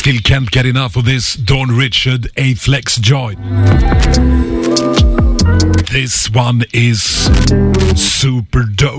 Still can't get enough of this Dawn Richard A-Flex Joy. This one is super dope.